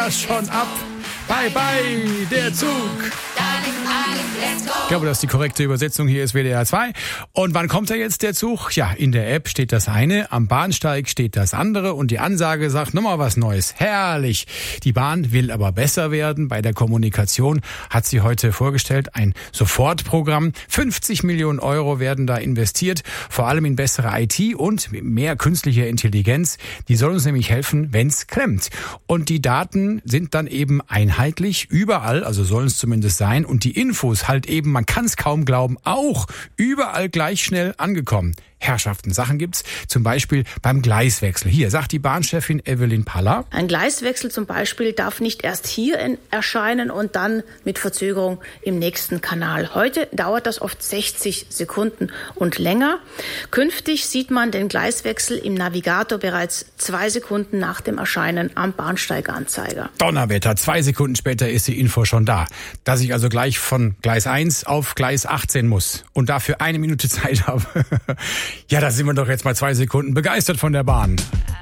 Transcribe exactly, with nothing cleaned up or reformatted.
fährt schon ab. Bye, bye, der Zug. Ich glaube, das ist die korrekte Übersetzung. Hier ist W D R zwei. Und wann kommt da jetzt der Zug? Ja, in der App steht das eine, am Bahnsteig steht das andere und die Ansage sagt nochmal was Neues. Herrlich. Die Bahn will aber besser werden. Bei der Kommunikation hat sie heute vorgestellt ein Sofortprogramm. fünfzig Millionen Euro werden da investiert, vor allem in bessere I T und mehr künstliche Intelligenz. Die soll uns nämlich helfen, wenn's klemmt. Und die Daten sind dann eben einheitlich überall, also sollen es zumindest sein. Und die Infos halt eben, man kann es kaum glauben, auch überall gleich schnell angekommen. Herrschaften, Sachen gibt's, zum Beispiel beim Gleiswechsel. Hier sagt die Bahnchefin Evelyn Paller. Ein Gleiswechsel zum Beispiel darf nicht erst hier in, erscheinen und dann mit Verzögerung im nächsten Kanal. Heute dauert das oft sechzig Sekunden und länger. Künftig sieht man den Gleiswechsel im Navigator bereits zwei Sekunden nach dem Erscheinen am Bahnsteiganzeiger. Donnerwetter, zwei Sekunden später ist die Info schon da. Dass ich also gleich von Gleis eins auf Gleis achtzehn muss und dafür eine Minute Zeit habe. Ja, da sind wir doch jetzt mal zwei Sekunden begeistert von der Bahn.